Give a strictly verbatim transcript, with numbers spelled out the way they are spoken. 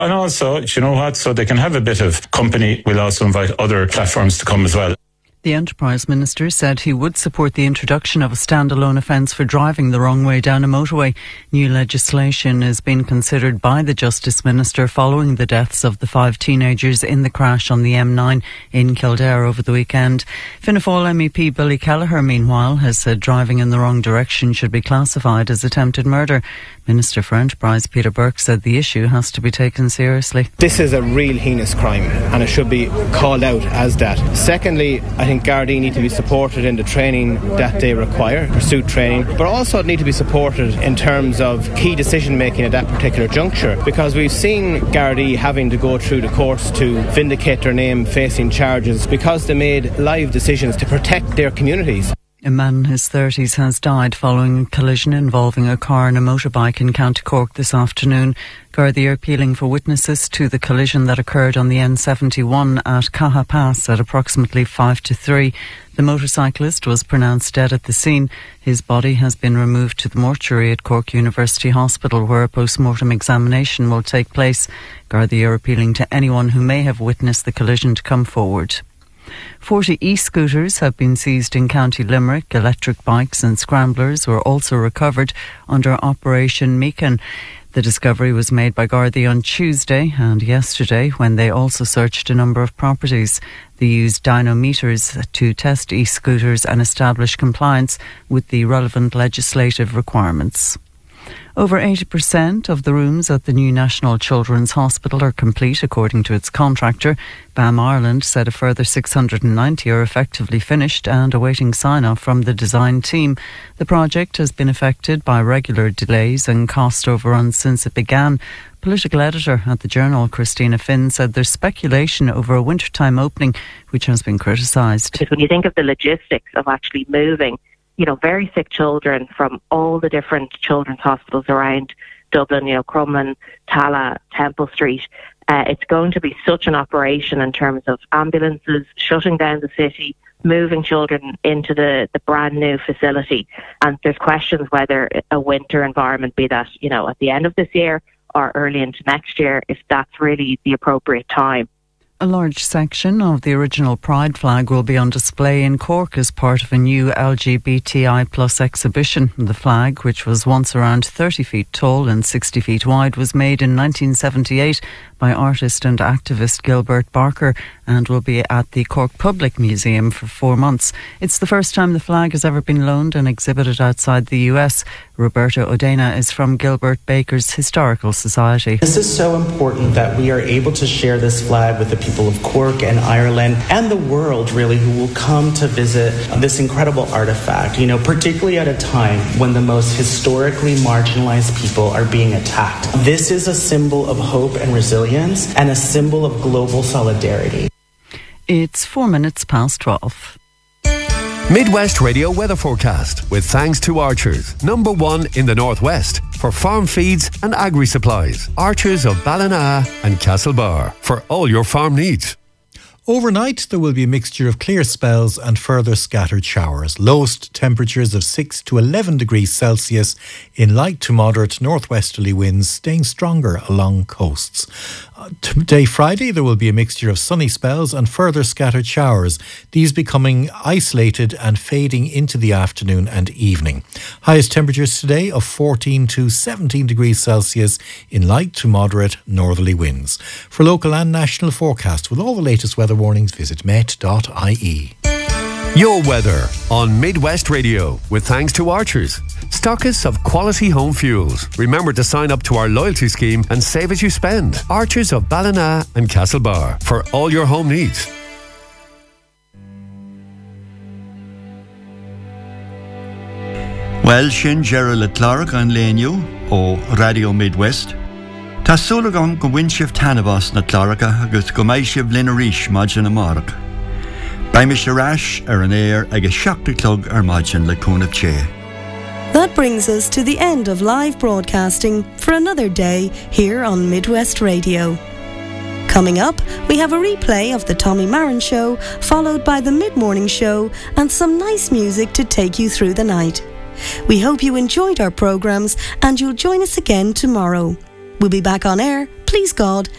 And also, you know what, so they can have a bit of company, we'll also invite other platforms to come as well. The Enterprise Minister said he would support the introduction of a standalone offence for driving the wrong way down a motorway. New legislation is being considered by the Justice Minister following the deaths of the five teenagers in the crash on the M nine in Kildare over the weekend. Fianna Fáil M E P Billy Kelleher, meanwhile, has said driving in the wrong direction should be classified as attempted murder. Minister for Enterprise Peter Burke said the issue has to be taken seriously. This is a real heinous crime and it should be called out as that. Secondly, I think Gardaí need to be supported in the training that they require, pursuit training, but also need to be supported in terms of key decision making at that particular juncture, because we've seen Gardaí having to go through the courts to vindicate their name facing charges because they made live decisions to protect their communities. A man in his thirties has died following a collision involving a car and a motorbike in County Cork this afternoon. Gardaí are appealing for witnesses to the collision that occurred on the N seventy-one at Caha Pass at approximately five to three. The motorcyclist was pronounced dead at the scene. His body has been removed to the mortuary at Cork University Hospital, where a post-mortem examination will take place. Gardaí are appealing to anyone who may have witnessed the collision to come forward. forty e-scooters have been seized in County Limerick. Electric bikes and scramblers were also recovered under Operation Meakin. The discovery was made by Gardaí on Tuesday and yesterday when they also searched a number of properties. They used dynometers to test e-scooters and establish compliance with the relevant legislative requirements. Over eighty percent of the rooms at the new National Children's Hospital are complete, according to its contractor. B A M Ireland said a further six hundred ninety are effectively finished and awaiting sign-off from the design team. The project has been affected by regular delays and cost overruns since it began. Political editor at the Journal, Christina Finn, said there's speculation over a wintertime opening, which has been criticised. Because when you think of the logistics of actually moving, you know, very sick children from all the different children's hospitals around Dublin, you know, Crumlin, Tala, Temple Street, uh, it's going to be such an operation in terms of ambulances, shutting down the city, moving children into the, the brand new facility. And there's questions whether a winter environment, be that, you know, at the end of this year or early into next year, if that's really the appropriate time. A large section of the original Pride flag will be on display in Cork as part of a new L G B T I plus exhibition. The flag, which was once around thirty feet tall and sixty feet wide, was made in nineteen seventy-eight by artist and activist Gilbert Barker and will be at the Cork Public Museum for four months. It's the first time the flag has ever been loaned and exhibited outside the U S. Roberta Odena is from Gilbert Baker's Historical Society. This is so important that we are able to share this flag with the people of Cork and Ireland and the world, really, who will come to visit this incredible artifact, you know, particularly at a time when the most historically marginalized people are being attacked. This is a symbol of hope and resilience and a symbol of global solidarity. It's four minutes past twelve. Midwest Radio weather forecast with thanks to Archers, number one in the Northwest for farm feeds and agri-supplies. Archers of Ballina and Castlebar for all your farm needs. Overnight, there will be a mixture of clear spells and further scattered showers. Lowest temperatures of six to eleven degrees Celsius in light to moderate northwesterly winds, staying stronger along coasts. Uh, today, Friday, there will be a mixture of sunny spells and further scattered showers, these becoming isolated and fading into the afternoon and evening. Highest temperatures today of fourteen to seventeen degrees Celsius in light to moderate northerly winds. For local and national forecast with all the latest weather warnings, visit met dot I E. Your weather on Midwest Radio with thanks to Archers, stockists of quality home fuels. Remember to sign up to our loyalty scheme and save as you spend. Archers of Ballina and Castlebar for all your home needs. Well, sin Gerald le Clark an léniu ó Radio Midwest. Tá súlagan go bhain sibh tanabhas na Clarka agus go mbeidh sibh linn arís maidin na marach. By Mister Rash ar an air agus seachta clog ar maidin le cúnamh ché. That brings us to the end of live broadcasting for another day here on Midwest Radio. Coming up, we have a replay of the Tommy Marin Show, followed by the Mid-Morning Show and some nice music to take you through the night. We hope you enjoyed our programmes and you'll join us again tomorrow. We'll be back on air. please God,